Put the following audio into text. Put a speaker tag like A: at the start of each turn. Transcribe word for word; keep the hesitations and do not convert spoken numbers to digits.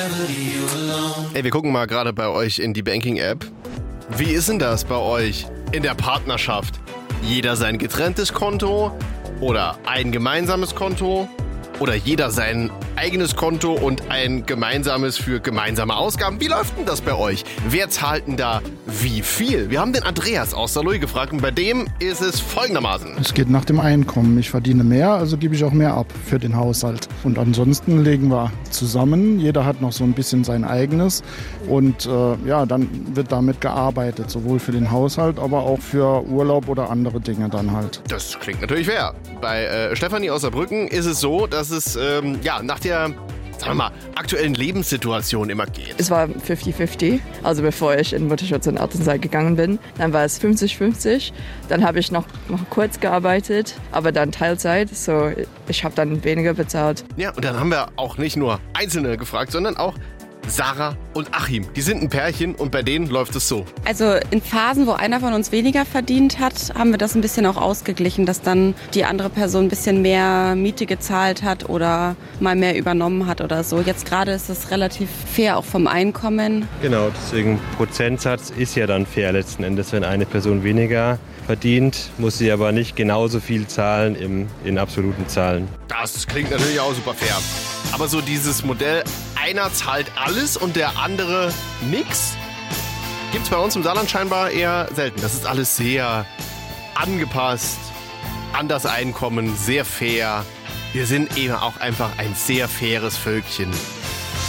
A: Ey, wir gucken mal gerade bei euch in die Banking-App. Wie ist denn das bei euch in der Partnerschaft? Jeder sein getrenntes Konto oder ein gemeinsames Konto? Oder jeder sein eigenes Konto und ein gemeinsames für gemeinsame Ausgaben? Wie läuft denn das bei euch? Wer zahlt denn da wie viel? Wir haben den Andreas aus Saarlouis gefragt und bei dem ist es folgendermaßen.
B: Es geht nach dem Einkommen. Ich verdiene mehr, also gebe ich auch mehr ab für den Haushalt. Und ansonsten legen wir zusammen. Jeder hat noch so ein bisschen sein eigenes. Und äh, ja, dann wird damit gearbeitet, sowohl für den Haushalt, aber auch für Urlaub oder andere Dinge dann halt.
A: Das klingt natürlich fair. Bei äh, Stefanie aus Saarbrücken ist es so, dass es ähm, ja, nach der sagen wir mal, aktuellen Lebenssituation immer geht.
C: Es war fünfzig fünfzig, also bevor ich in Mutterschutz und Elternzeit gegangen bin. Dann war es fünfzig fünfzig. Dann habe ich noch, noch kurz gearbeitet, aber dann Teilzeit. So, ich habe dann weniger bezahlt.
A: Ja, und dann haben wir auch nicht nur Einzelne gefragt, sondern auch Sarah und Achim. Die sind ein Pärchen und bei denen läuft es so.
D: Also in Phasen, wo einer von uns weniger verdient hat, haben wir das ein bisschen auch ausgeglichen, dass dann die andere Person ein bisschen mehr Miete gezahlt hat oder mal mehr übernommen hat oder so. Jetzt gerade ist es relativ fair auch vom Einkommen.
E: Genau, deswegen Prozentsatz ist ja dann fair letzten Endes. Wenn eine Person weniger verdient, muss sie aber nicht genauso viel zahlen im, in absoluten Zahlen.
A: Das klingt natürlich auch super fair. Aber so dieses Modell, einer zahlt alles und der andere nix, gibt's bei uns im Saarland scheinbar eher selten. Das ist alles sehr angepasst an das Einkommen, sehr fair. Wir sind eben auch einfach ein sehr faires Völkchen.